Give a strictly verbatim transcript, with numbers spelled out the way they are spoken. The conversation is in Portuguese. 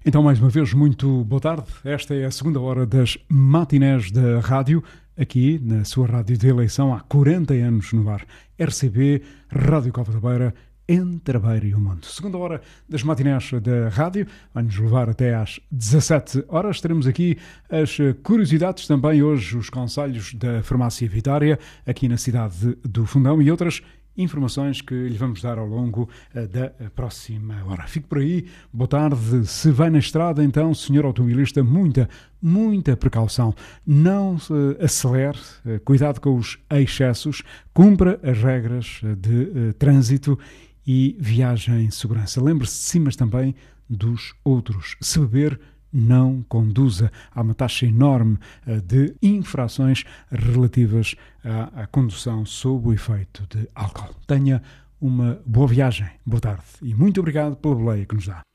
Então, mais uma vez, muito boa tarde. Esta é a segunda hora das matinés da rádio, aqui na sua rádio de eleição há quarenta anos no ar. R C B, Rádio Cova da Beira, entre a Beira e o Mundo. Segunda hora das matinés da rádio, vai-nos levar até às dezassete horas. Teremos aqui as curiosidades, também hoje os conselhos da Farmácia Vitória, aqui na cidade do Fundão, e outras informações que lhe vamos dar ao longo uh, da próxima hora. Fique por aí, boa tarde. Se vai na estrada, então, senhor automobilista, muita, muita precaução. Não uh, acelere, uh, cuidado com os excessos, cumpra as regras uh, de uh, trânsito e viagem em segurança. Lembre-se de si, mas também dos outros. Se beber, não conduza. Há uma taxa enorme de infrações relativas à, à condução sob o efeito de álcool. Tenha uma boa viagem, boa tarde e muito obrigado pela boleia que nos dá.